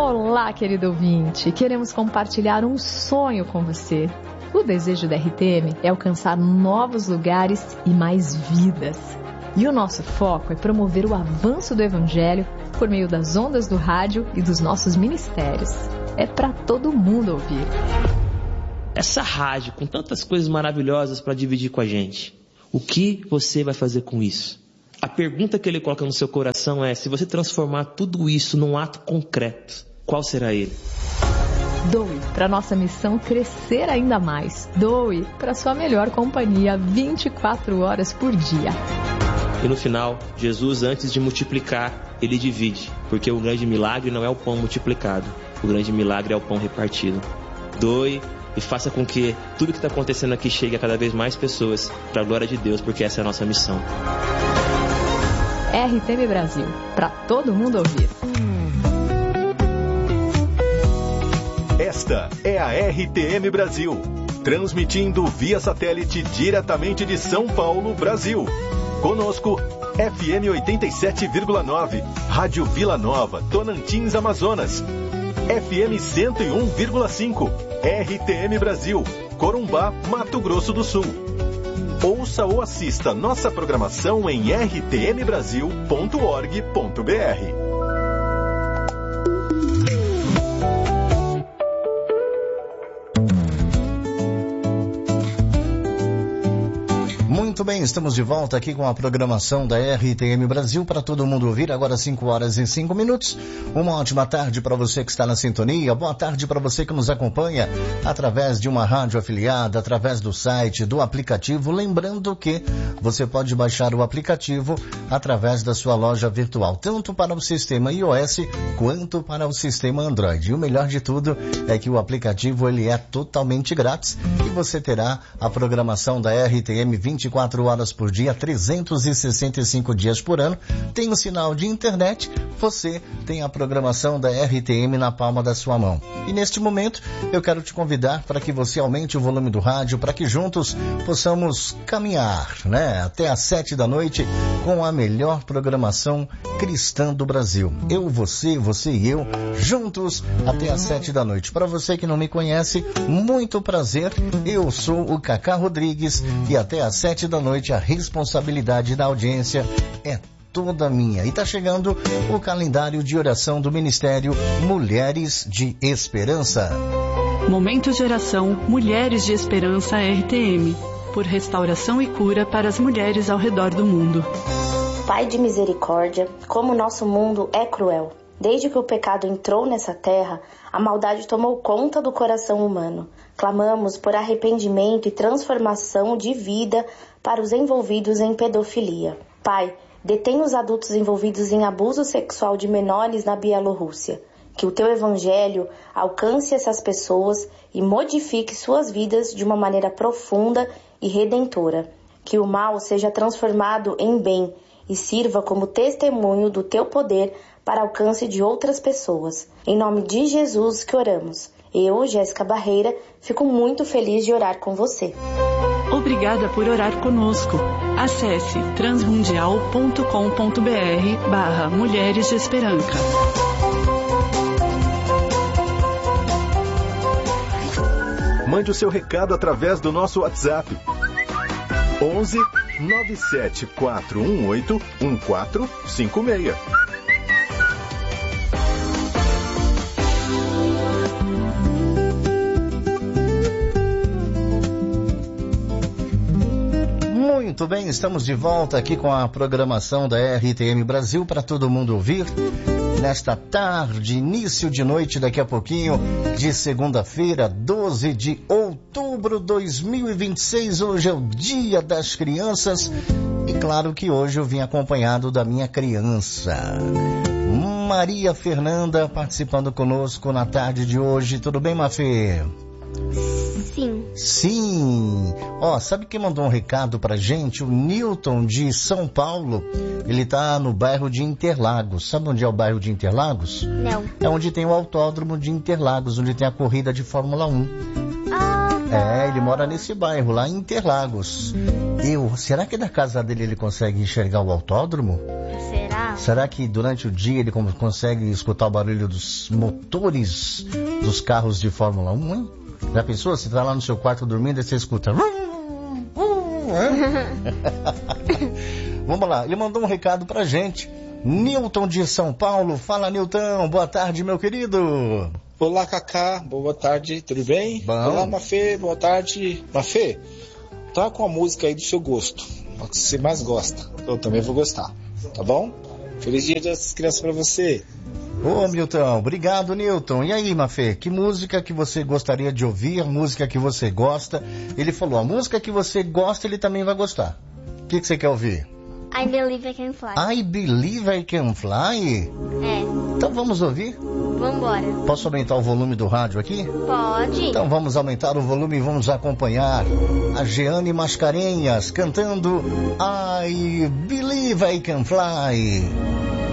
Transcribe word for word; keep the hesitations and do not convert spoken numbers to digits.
Olá, querido ouvinte. Queremos compartilhar um sonho com você. O desejo da R T M é alcançar novos lugares e mais vidas. E o nosso foco é promover o avanço do Evangelho por meio das ondas do rádio e dos nossos ministérios. É para todo mundo ouvir. Essa rádio com tantas coisas maravilhosas para dividir com a gente, o que você vai fazer com isso? A pergunta que ele coloca no seu coração é: se você transformar tudo isso num ato concreto, qual será ele? Doe para nossa missão crescer ainda mais. Doe para sua melhor companhia vinte e quatro horas por dia. E no final, Jesus, antes de multiplicar, ele divide, porque o grande milagre não é o pão multiplicado, o grande milagre é o pão repartido. Doe e faça com que tudo que está acontecendo aqui chegue a cada vez mais pessoas, para a glória de Deus, porque essa é a nossa missão. R T M Brasil, para todo mundo ouvir. Esta é a R T M Brasil, transmitindo via satélite diretamente de São Paulo, Brasil. Conosco, F M oitenta e sete vírgula nove, Rádio Vila Nova, Tocantins, Amazonas. F M cento e um vírgula cinco, R T M Brasil, Corumbá, Mato Grosso do Sul. Ouça ou assista nossa programação em r t m brasil ponto org ponto b r. Muito bem, estamos de volta aqui com a programação da R T M Brasil para todo mundo ouvir, agora cinco horas e cinco minutos. Uma ótima tarde para você que está na sintonia, boa tarde para você que nos acompanha através de uma rádio afiliada, através do site, do aplicativo. Lembrando que você pode baixar o aplicativo através da sua loja virtual, tanto para o sistema iOS quanto para o sistema Android. E o melhor de tudo é que o aplicativo ele é totalmente grátis e você terá a programação da R T M vinte e quatro horas por dia, trezentos e sessenta e cinco dias por ano. Tem o sinal de internet, você tem a programação da R T M na palma da sua mão. E neste momento eu quero te convidar para que você aumente o volume do rádio, para que juntos possamos caminhar, né, até às sete da noite com a melhor programação cristã do Brasil. Eu, você, você e eu, juntos até às sete da noite. Para você que não me conhece, muito prazer, eu sou o Cacá Rodrigues e até às sete da noite a responsabilidade da audiência é toda minha. E está chegando o calendário de oração do Ministério Mulheres de Esperança. Momento de oração Mulheres de Esperança R T M, por restauração e cura para as mulheres ao redor do mundo. Pai de misericórdia, como nosso mundo é cruel. Desde que o pecado entrou nessa terra, a maldade tomou conta do coração humano. Clamamos por arrependimento e transformação de vida para os envolvidos em pedofilia. Pai, detém os adultos envolvidos em abuso sexual de menores na Bielorrússia. Que o teu evangelho alcance essas pessoas e modifique suas vidas de uma maneira profunda e redentora. Que o mal seja transformado em bem e sirva como testemunho do teu poder para alcance de outras pessoas. Em nome de Jesus que oramos. Eu, Jéssica Barreira, fico muito feliz de orar com você. Obrigada por orar conosco. Acesse transmundial ponto com ponto b r barra Mulheres de Esperança. Mande o seu recado através do nosso WhatsApp. onze nove sete quatro um oito um quatro cinco seis. Muito bem, estamos de volta aqui com a programação da R T M Brasil para todo mundo ouvir. Nesta tarde, início de noite, daqui a pouquinho, de segunda-feira, doze de outubro de dois mil e vinte e seis. Hoje é o Dia das Crianças e claro que hoje eu vim acompanhado da minha criança. Maria Fernanda participando conosco na tarde de hoje. Tudo bem, Mafê? Sim. Sim. Ó, sabe quem mandou um recado pra gente? O Newton de São Paulo. Ele tá no bairro de Interlagos. Sabe onde é o bairro de Interlagos? Não. É onde tem o autódromo de Interlagos, onde tem a corrida de Fórmula um. Ah, tá. É, ele mora nesse bairro, lá em Interlagos. Eu, será que da casa dele ele consegue enxergar o autódromo? Será? Será que durante o dia ele consegue escutar o barulho dos motores dos carros de Fórmula um, hein? Já pensou? Você tá lá no seu quarto dormindo e você escuta... Vamos lá, ele mandou um recado pra gente. Nilton de São Paulo. Fala, Nilton. Boa tarde, meu querido. Olá, Cacá. Boa tarde, tudo bem? Bom. Olá, Mafê. Boa tarde. Mafê, tá com a música aí do seu gosto, a que você mais gosta. Eu também vou gostar, tá bom? Feliz Dia das Crianças pra você. Ô, Milton, obrigado, Nilton. E aí, Mafê, que música que você gostaria de ouvir, a música que você gosta? Ele falou, a música que você gosta, ele também vai gostar. O que, que você quer ouvir? I Believe I Can Fly. I Believe I Can Fly? É. Então vamos ouvir? Vambora. Posso aumentar o volume do rádio aqui? Pode. Então vamos aumentar o volume e vamos acompanhar a Jeane Mascarenhas cantando I Believe I Can Fly.